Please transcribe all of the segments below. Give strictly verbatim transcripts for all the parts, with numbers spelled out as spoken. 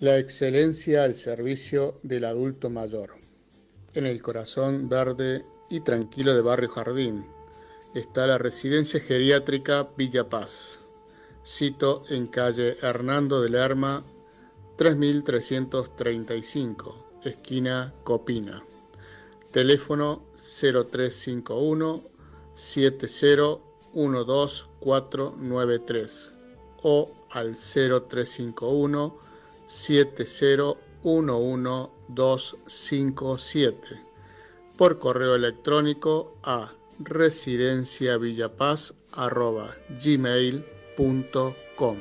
La excelencia al servicio del adulto mayor. En el corazón verde y tranquilo de Barrio Jardín está la residencia geriátrica Villa Paz, sito en calle Hernando de Lerma, tres mil trescientos treinta y cinco, esquina Copina. Teléfono cero tres cinco uno, siete cero uno dos cuatro nueve tres o al cero tres cinco uno, siete cero uno uno dos cinco siete, por correo electrónico a residenciavillapaz arroba gmail punto com.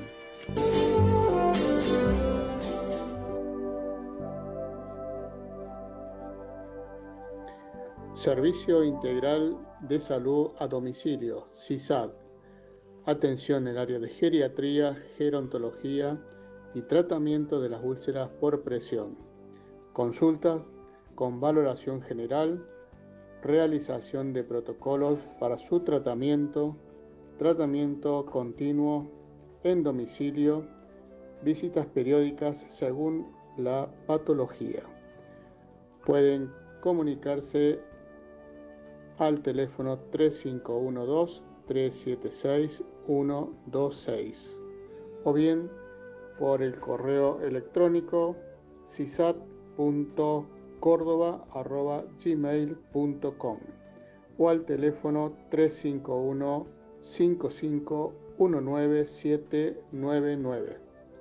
Servicio Integral de Salud a Domicilio, S I S A D. Atención en el área de geriatría, gerontología y tratamiento de las úlceras por presión. Consulta con valoración general, realización de protocolos para su tratamiento, tratamiento continuo en domicilio, visitas periódicas según la patología. Pueden comunicarse al teléfono tres cinco uno dos, tres siete seis, uno dos seis o bien por el correo electrónico sisat punto cordoba arroba gmail punto com o al teléfono tres cinco uno, cinco cinco uno nueve siete nueve nueve.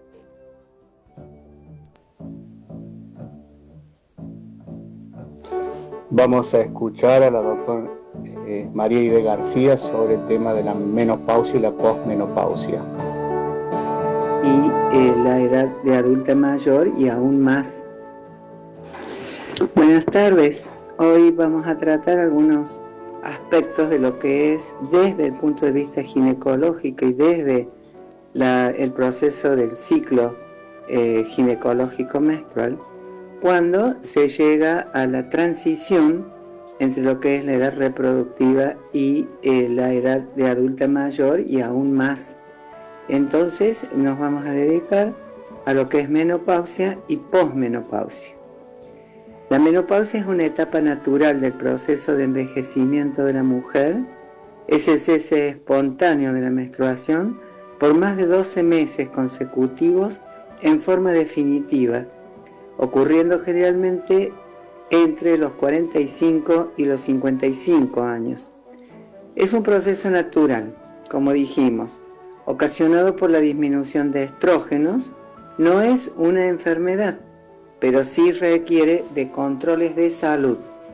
Vamos a escuchar a la doctora eh, María Ide García sobre el tema de la menopausia y la posmenopausia. Y eh, la edad de adulta mayor y aún más. Buenas tardes. Hoy vamos a tratar algunos aspectos de lo que es desde el punto de vista ginecológico y desde la, el proceso del ciclo eh, ginecológico menstrual, cuando se llega a la transición entre lo que es la edad reproductiva y eh, la edad de adulta mayor y aún más. Entonces nos vamos a dedicar a lo que es menopausia y posmenopausia. La menopausia es una etapa natural del proceso de envejecimiento de la mujer. Es el cese espontáneo de la menstruación por más de doce meses consecutivos en forma definitiva, ocurriendo generalmente entre los cuarenta y cinco y los cincuenta y cinco años. Es un proceso natural, como dijimos, ocasionado por la disminución de estrógenos. No es una enfermedad, pero sí requiere de controles de salud.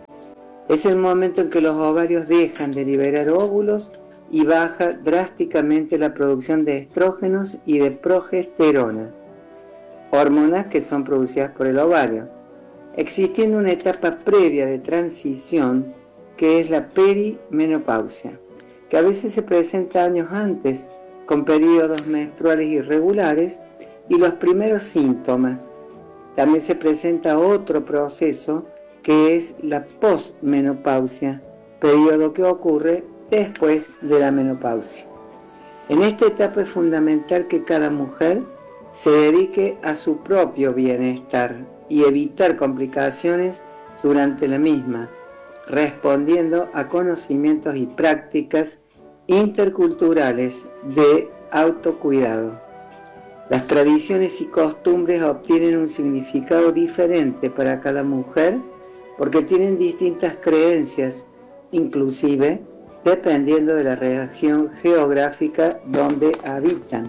Es el momento en que los ovarios dejan de liberar óvulos y baja drásticamente la producción de estrógenos y de progesterona, hormonas que son producidas por el ovario, existiendo una etapa previa de transición que es la perimenopausia, que a veces se presenta años antes, con periodos menstruales irregulares y los primeros síntomas. También se presenta otro proceso que es la posmenopausia, periodo que ocurre después de la menopausia. En esta etapa es fundamental que cada mujer se dedique a su propio bienestar y evitar complicaciones durante la misma, respondiendo a conocimientos y prácticas interculturales de autocuidado. Las tradiciones y costumbres obtienen un significado diferente para cada mujer porque tienen distintas creencias, inclusive dependiendo de la región geográfica donde habitan.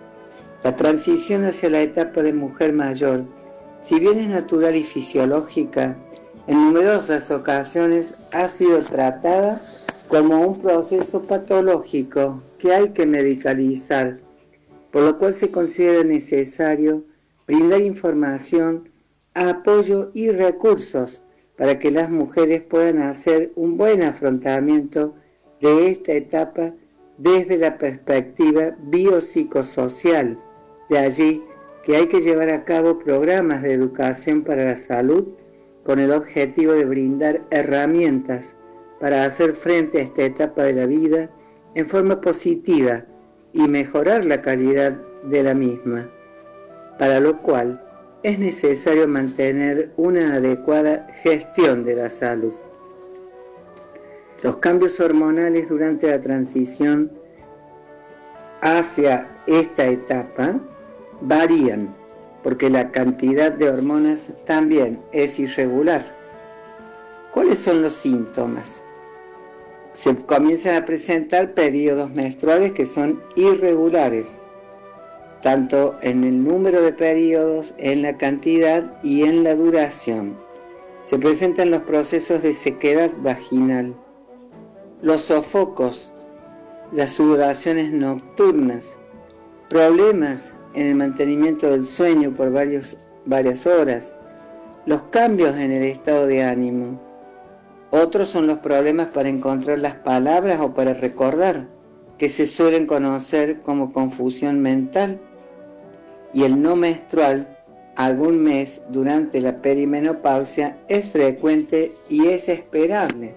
La transición hacia la etapa de mujer mayor, si bien es natural y fisiológica, en numerosas ocasiones ha sido tratada como un proceso patológico que hay que medicalizar, por lo cual se considera necesario brindar información, apoyo y recursos para que las mujeres puedan hacer un buen afrontamiento de esta etapa desde la perspectiva biopsicosocial. De allí que hay que llevar a cabo programas de educación para la salud con el objetivo de brindar herramientas para hacer frente a esta etapa de la vida en forma positiva y mejorar la calidad de la misma, para lo cual es necesario mantener una adecuada gestión de la salud. Los cambios hormonales durante la transición hacia esta etapa varían, porque la cantidad de hormonas también es irregular. ¿Cuáles son los síntomas? Se comienzan a presentar periodos menstruales que son irregulares, tanto en el número de periodos, en la cantidad y en la duración. Se presentan los procesos de sequedad vaginal, los sofocos, las sudoraciones nocturnas, problemas en el mantenimiento del sueño por varios, varias horas, los cambios en el estado de ánimo. Otros son los problemas para encontrar las palabras o para recordar, que se suelen conocer como confusión mental. Y el no menstrual, algún mes durante la perimenopausia, es frecuente y es esperable.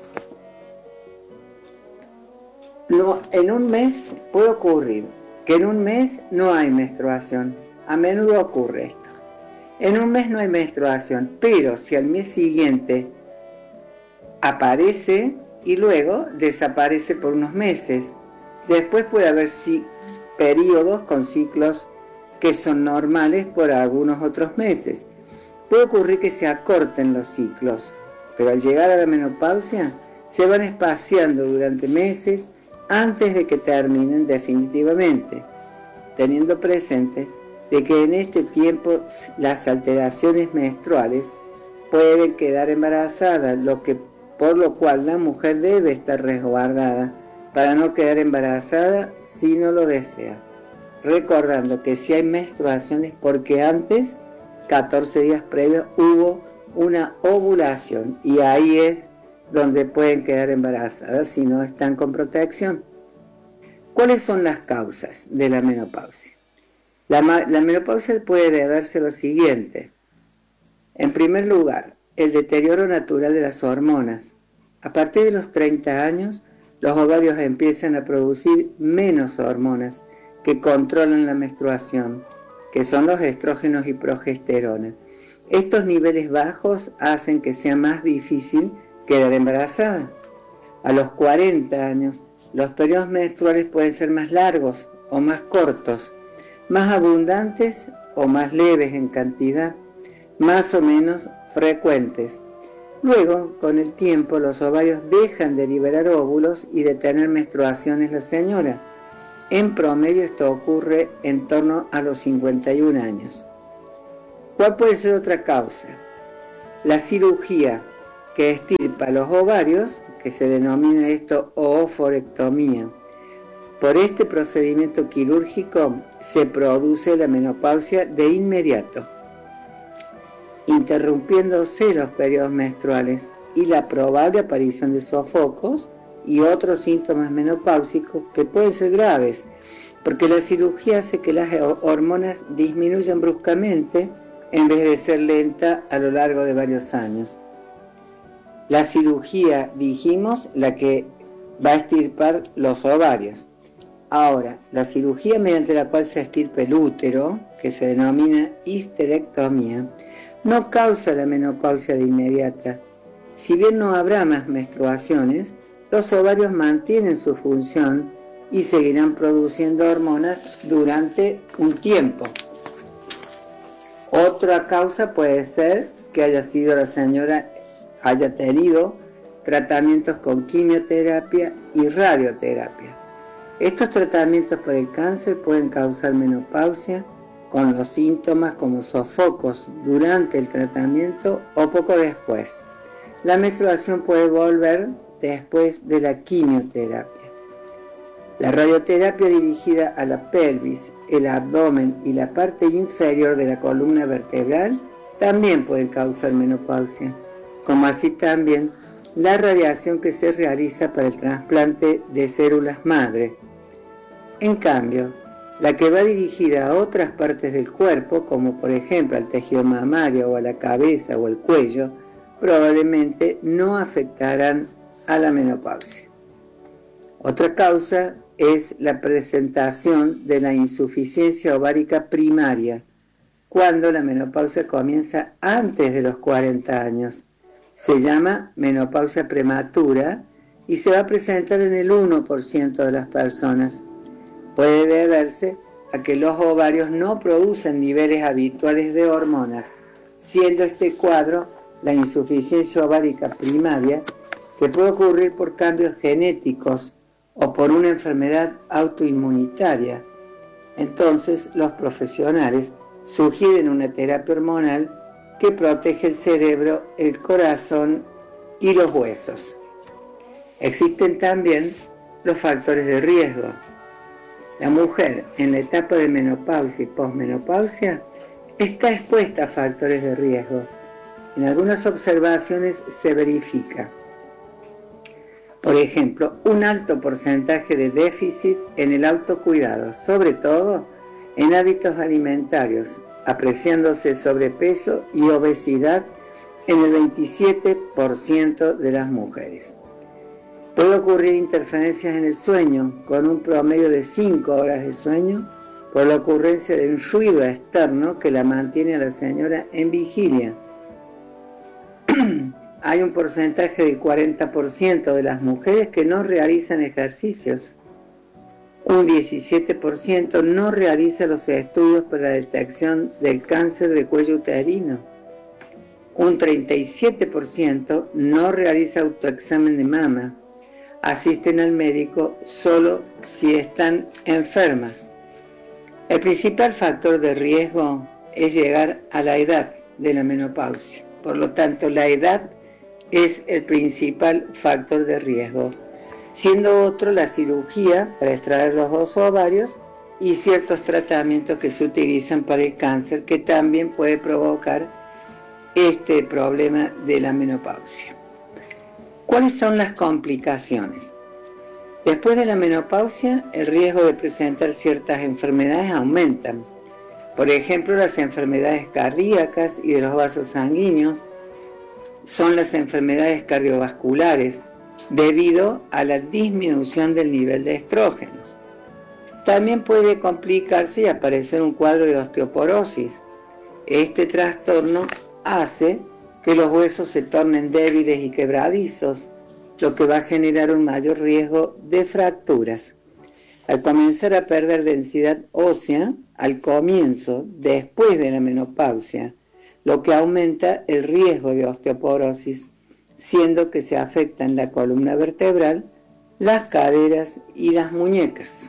No, en un mes puede ocurrir que en un mes no hay menstruación. A menudo ocurre esto. En un mes no hay menstruación, pero si al mes siguiente aparece y luego desaparece por unos meses. Después puede haber sí, periodos con ciclos que son normales por algunos otros meses. Puede ocurrir que se acorten los ciclos, pero al llegar a la menopausia se van espaciando durante meses antes de que terminen definitivamente, teniendo presente de que en este tiempo las alteraciones menstruales pueden quedar embarazadas, lo que, por lo cual la mujer debe estar resguardada para no quedar embarazada si no lo desea, recordando que si hay menstruaciones porque antes, catorce días previos, hubo una ovulación y ahí es donde pueden quedar embarazadas si no están con protección. ¿Cuáles son las causas de la menopausia? La, la menopausia puede deberse a lo siguiente. En primer lugar, el deterioro natural de las hormonas. A partir de los treinta años, los ovarios empiezan a producir menos hormonas que controlan la menstruación, que son los estrógenos y progesterona. Estos niveles bajos hacen que sea más difícil quedar embarazada. A los cuarenta años, los periodos menstruales pueden ser más largos o más cortos, más abundantes o más leves en cantidad, más o menos frecuentes. Luego, con el tiempo, los ovarios dejan de liberar óvulos y de tener menstruaciones la señora. En promedio esto ocurre en torno a los cincuenta y un años. ¿Cuál puede ser otra causa? La cirugía que extirpa los ovarios, que se denomina esto ooforectomía. Por este procedimiento quirúrgico se produce la menopausia de inmediato, interrumpiéndose los periodos menstruales y la probable aparición de sofocos y otros síntomas menopáusicos que pueden ser graves, porque la cirugía hace que las hormonas disminuyan bruscamente en vez de ser lenta a lo largo de varios años. La cirugía, dijimos, la que va a extirpar los ovarios. Ahora, la cirugía mediante la cual se extirpa el útero, que se denomina histerectomía, no causa la menopausia de inmediata. Si bien no habrá más menstruaciones, los ovarios mantienen su función y seguirán produciendo hormonas durante un tiempo. Otra causa puede ser que haya sido la señora, haya tenido tratamientos con quimioterapia y radioterapia. Estos tratamientos por el cáncer pueden causar menopausia con los síntomas como sofocos durante el tratamiento o poco después. La menstruación puede volver después de la quimioterapia. La radioterapia dirigida a la pelvis, el abdomen y la parte inferior de la columna vertebral también puede causar menopausia, como así también la radiación que se realiza para el trasplante de células madre. En cambio, la que va dirigida a otras partes del cuerpo, como por ejemplo al tejido mamario o a la cabeza o el cuello, probablemente no afectarán a la menopausia. Otra causa es la presentación de la insuficiencia ovárica primaria, cuando la menopausia comienza antes de los cuarenta años. Se llama menopausia prematura y se va a presentar en el uno por ciento de las personas. Puede deberse a que los ovarios no producen niveles habituales de hormonas, siendo este cuadro la insuficiencia ovárica primaria, que puede ocurrir por cambios genéticos o por una enfermedad autoinmunitaria. Entonces, los profesionales sugieren una terapia hormonal que protege el cerebro, el corazón y los huesos. Existen también los factores de riesgo. La mujer en la etapa de menopausia y posmenopausia está expuesta a factores de riesgo. En algunas observaciones se verifica, por ejemplo, un alto porcentaje de déficit en el autocuidado, sobre todo en hábitos alimentarios, apreciándose sobrepeso y obesidad en el veintisiete por ciento de las mujeres. Puede ocurrir interferencias en el sueño, con un promedio de cinco horas de sueño, por la ocurrencia de un ruido externo que la mantiene a la señora en vigilia. Hay un porcentaje del cuarenta por ciento de las mujeres que no realizan ejercicios. Un diecisiete por ciento no realiza los estudios para la detección del cáncer de cuello uterino. Un treinta y siete por ciento no realiza autoexamen de mama. Asisten al médico solo si están enfermas. El principal factor de riesgo es llegar a la edad de la menopausia. Por lo tanto, la edad es el principal factor de riesgo, siendo otro la cirugía para extraer los dos ovarios y ciertos tratamientos que se utilizan para el cáncer, que también puede provocar este problema de la menopausia. ¿Cuáles son las complicaciones? Después de la menopausia, el riesgo de presentar ciertas enfermedades aumentan. Por ejemplo, las enfermedades cardíacas y de los vasos sanguíneos son las enfermedades cardiovasculares debido a la disminución del nivel de estrógenos. También puede complicarse y aparecer un cuadro de osteoporosis. Este trastorno hace que los huesos se tornen débiles y quebradizos, lo que va a generar un mayor riesgo de fracturas. Al comenzar a perder densidad ósea, al comienzo, después de la menopausia, lo que aumenta el riesgo de osteoporosis, siendo que se afectan la columna vertebral, las caderas y las muñecas.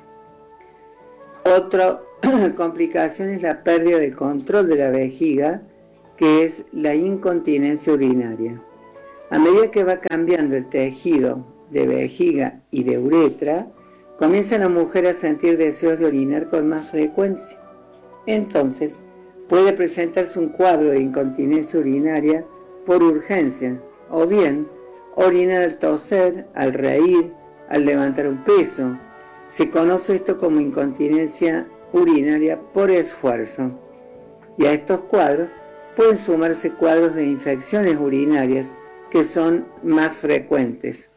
Otra complicación es la pérdida de control de la vejiga, que es la incontinencia urinaria. A medida que va cambiando el tejido de vejiga y de uretra, comienza la mujer a sentir deseos de orinar con más frecuencia. Entonces, puede presentarse un cuadro de incontinencia urinaria por urgencia, o bien orinar al toser, al reír, al levantar un peso. Se conoce esto como incontinencia urinaria por esfuerzo. Y a estos cuadros pueden sumarse cuadros de infecciones urinarias que son más frecuentes.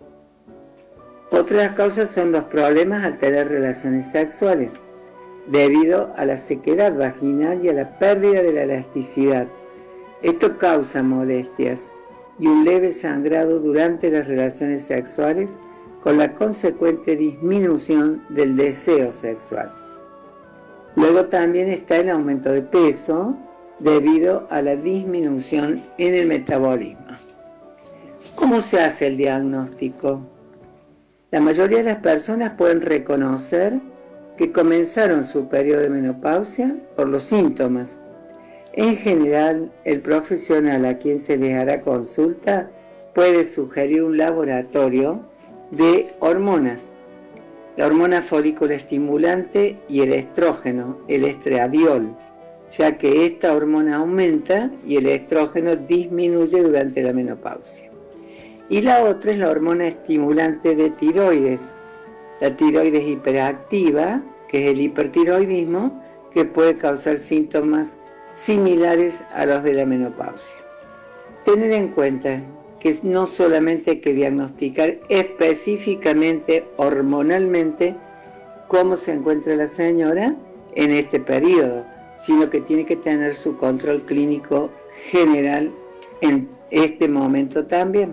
Otras causas son los problemas al tener relaciones sexuales, debido a la sequedad vaginal y a la pérdida de la elasticidad. Esto causa molestias y un leve sangrado durante las relaciones sexuales, con la consecuente disminución del deseo sexual. Luego también está el aumento de peso debido a la disminución en el metabolismo. ¿Cómo se hace el diagnóstico? La mayoría de las personas pueden reconocer que comenzaron su periodo de menopausia por los síntomas. En general, el profesional a quien se les hará consulta puede sugerir un laboratorio de hormonas, la hormona folículo estimulante y el estrógeno, el estradiol, ya que esta hormona aumenta y el estrógeno disminuye durante la menopausia. Y la otra es la hormona estimulante de tiroides, la tiroides hiperactiva, que es el hipertiroidismo, que puede causar síntomas similares a los de la menopausia. Tener en cuenta que no solamente hay que diagnosticar específicamente, hormonalmente, cómo se encuentra la señora en este periodo, sino que tiene que tener su control clínico general en este momento también.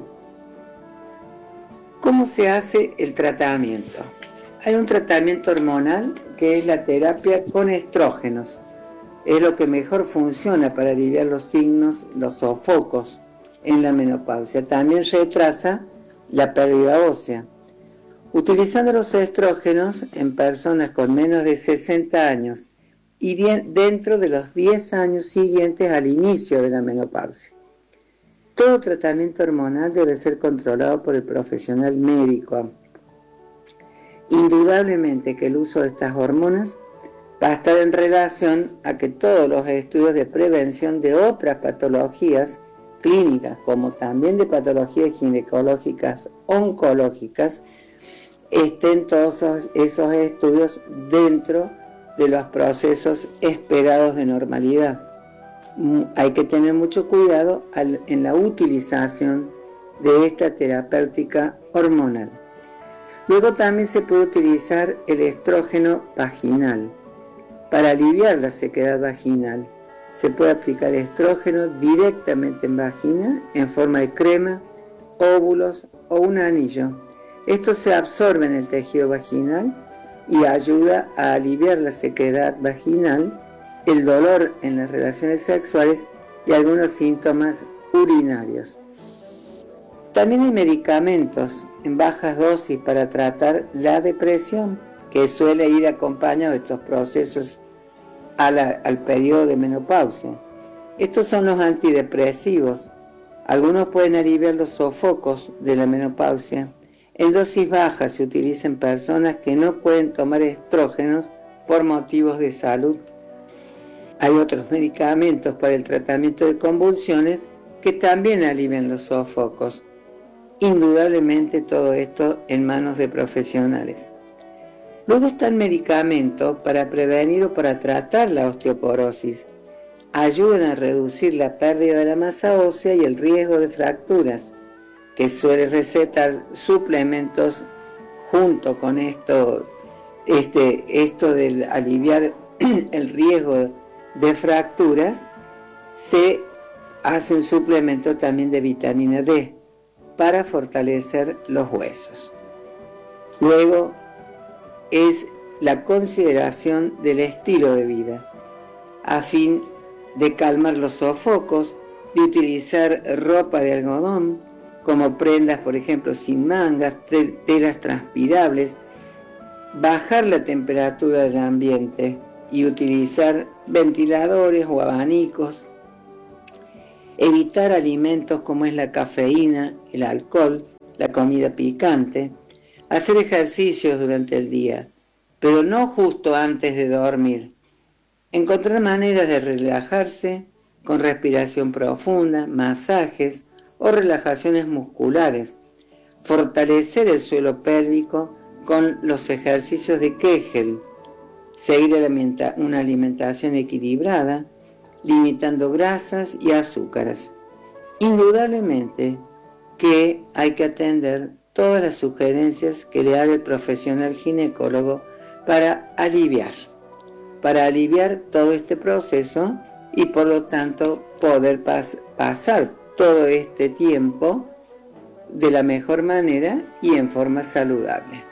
¿Cómo se hace el tratamiento? Hay un tratamiento hormonal que es la terapia con estrógenos. Es lo que mejor funciona para aliviar los signos, los sofocos en la menopausia. También retrasa la pérdida ósea. Utilizando los estrógenos en personas con menos de sesenta años y dentro de los diez años siguientes al inicio de la menopausia. Todo tratamiento hormonal debe ser controlado por el profesional médico. Indudablemente que el uso de estas hormonas va a estar en relación a que todos los estudios de prevención de otras patologías clínicas, como también de patologías ginecológicas, oncológicas, estén todos esos estudios dentro de los procesos esperados de normalidad. Hay que tener mucho cuidado al, en la utilización de esta terapéutica hormonal. Luego también se puede utilizar el estrógeno vaginal para aliviar la sequedad vaginal. Se puede aplicar estrógeno directamente en vagina en forma de crema, óvulos o un anillo. Esto se absorbe en el tejido vaginal y ayuda a aliviar la sequedad vaginal, el dolor en las relaciones sexuales y algunos síntomas urinarios. También hay medicamentos en bajas dosis para tratar la depresión, que suele ir acompañado de estos procesos a la, al periodo de menopausia. Estos son los antidepresivos. Algunos pueden aliviar los sofocos de la menopausia. En dosis bajas se utilizan en personas que no pueden tomar estrógenos por motivos de salud. Hay otros medicamentos para el tratamiento de convulsiones que también alivian los sofocos. Indudablemente todo esto en manos de profesionales. Luego está el medicamento para prevenir o para tratar la osteoporosis. Ayudan a reducir la pérdida de la masa ósea y el riesgo de fracturas, que suele recetar suplementos junto con esto, este, esto de aliviar el riesgo de fracturas. Se hace un suplemento también de vitamina D para fortalecer los huesos. Luego es la consideración del estilo de vida, a fin de calmar los sofocos, de utilizar ropa de algodón, como prendas, por ejemplo, sin mangas, telas transpirables, bajar la temperatura del ambiente y utilizar ventiladores o abanicos, evitar alimentos como es la cafeína, el alcohol, la comida picante, hacer ejercicios durante el día, pero no justo antes de dormir. Encontrar maneras de relajarse con respiración profunda, masajes o relajaciones musculares. Fortalecer el suelo pélvico con los ejercicios de Kegel. Seguir una alimentación equilibrada, limitando grasas y azúcares. Indudablemente que hay que atender todas las sugerencias que le haga el profesional ginecólogo para aliviar, para aliviar todo este proceso y por lo tanto poder pas- pasar todo este tiempo de la mejor manera y en forma saludable.